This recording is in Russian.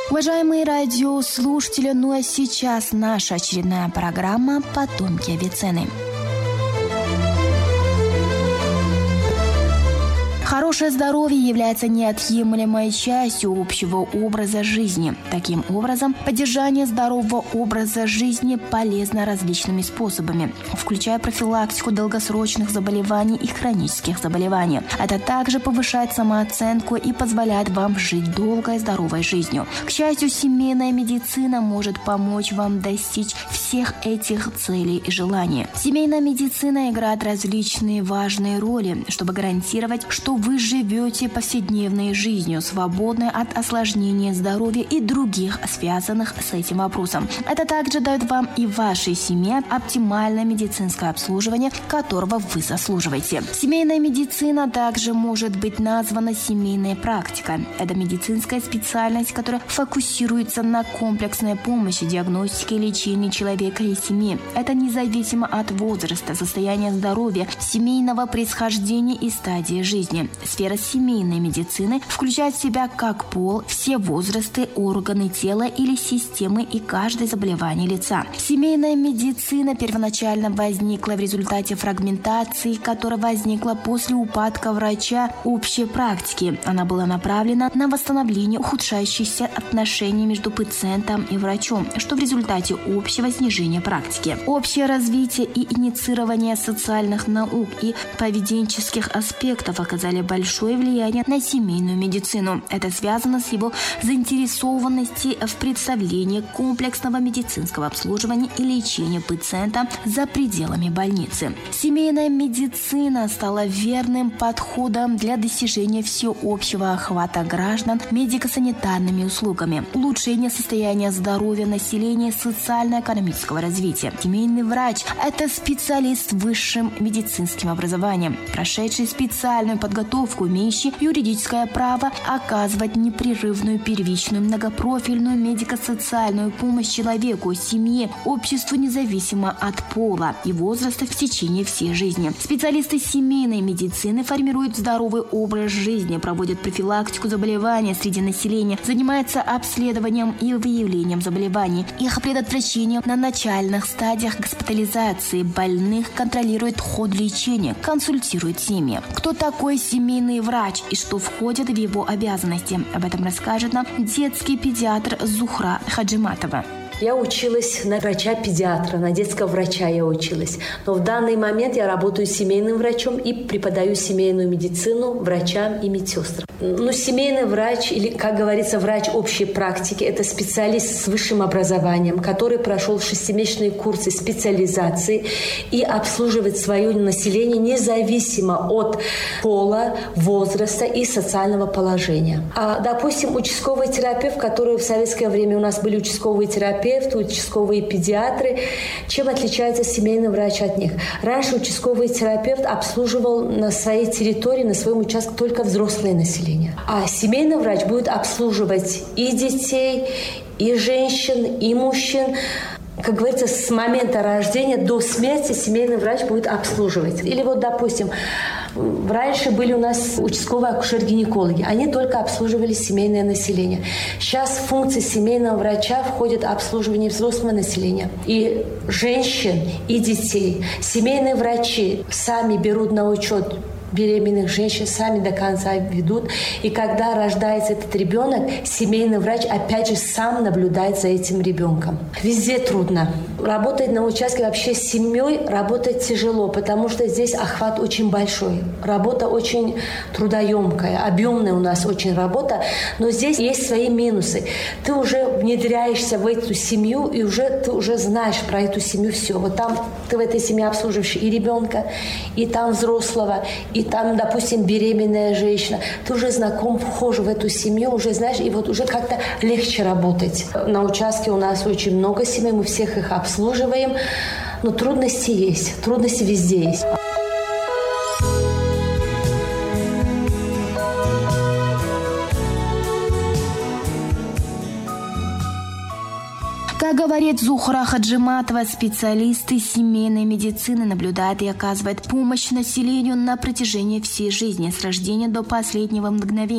Уважаемые радиослушатели, ну а сейчас наша очередная программа «Потомки Авиценны». Хорошее здоровье является неотъемлемой частью общего образа жизни. Таким образом, поддержание здорового образа жизни полезно различными способами, включая профилактику долгосрочных заболеваний и хронических заболеваний. Это также повышает самооценку и позволяет вам жить долгой и здоровой жизнью. К счастью, семейная медицина может помочь вам достичь всех этих целей и желаний. Семейная медицина играет различные важные роли, чтобы гарантировать, что вы живете повседневной жизнью, свободной от осложнения здоровья и других связанных с этим вопросом. Это также дает вам и вашей семье оптимальное медицинское обслуживание, которого вы заслуживаете. Семейная медицина также может быть названа семейной практикой. Это медицинская специальность, которая фокусируется на комплексной помощи, диагностике и лечении человека и семьи. Это независимо от возраста, состояния здоровья, семейного происхождения и стадии жизни. Сфера семейной медицины включает в себя как пол, все возрасты, органы тела или системы и каждое заболевание лица. Семейная медицина первоначально возникла в результате фрагментации, которая возникла после упадка врача общей практики. Она была направлена на восстановление ухудшающихся отношений между пациентом и врачом, что в результате общего снижения практики. Общее развитие и инициирование социальных наук и поведенческих аспектов оказали большое влияние на семейную медицину. Это связано с его заинтересованностью в представлении комплексного медицинского обслуживания и лечения пациента за пределами больницы. Семейная медицина стала верным подходом для достижения всеобщего охвата граждан медико-санитарными услугами, улучшения состояния здоровья населения, социально-экономического развития. Семейный врач – это специалист с высшим медицинским образованием, прошедший специальную подготовку, имеющий юридическое право оказывать непрерывную первичную многопрофильную медико-социальную помощь человеку, семье, обществу независимо от пола и возраста в течение всей жизни. Специалисты семейной медицины формируют здоровый образ жизни, проводят профилактику заболеваний среди населения, занимаются обследованием и выявлением заболеваний, их предотвращением на начальных стадиях госпитализации больных, контролируют ход лечения, консультируют семьи. Кто такой семейный врач и что входит в его обязанности? Об этом расскажет нам детский педиатр Зухра Хаджиматова. Я училась на врача-педиатра, на детского врача я училась. Но в данный момент я работаю семейным врачом и преподаю семейную медицину врачам и медсестрам. Семейный врач, или, как говорится, врач общей практики, это специалист с высшим образованием, который прошел 6-месячные курсы специализации и обслуживает свое население независимо от пола, возраста и социального положения. Допустим, участковый терапевт, который в советское время у нас были участковые терапевты, участковые педиатры. Чем отличается семейный врач от них? Раньше участковый терапевт обслуживал на своей территории, на своем участке только взрослое население. А семейный врач будет обслуживать и детей, и женщин, и мужчин. Как говорится, с момента рождения до смерти семейный врач будет обслуживать. Или допустим, раньше были у нас участковые акушер-гинекологи. Они только обслуживали семейное население. Сейчас в функции семейного врача входит обслуживание взрослого населения. И женщин, и детей. Семейные врачи сами берут на учет беременных женщин, сами до конца ведут. И когда рождается этот ребенок, семейный врач опять же сам наблюдает за этим ребенком. Везде трудно. Работать на участке вообще с семьей работать тяжело, потому что здесь охват очень большой. Работа очень трудоемкая, объемная у нас очень работа, но здесь есть свои минусы. Ты уже внедряешься в эту семью, и ты уже знаешь про эту семью все. Там ты в этой семье обслуживаешь и ребенка, и там взрослого, и там, допустим, беременная женщина. Ты уже знаком, вхож в эту семью, уже знаешь, и уже как-то легче работать. На участке у нас очень много семей, мы всех их обслуживаем, но трудности есть, трудности везде есть. Как говорит Зухра Хаджиматова, специалисты семейной медицины наблюдают и оказывают помощь населению на протяжении всей жизни, с рождения до последнего мгновения.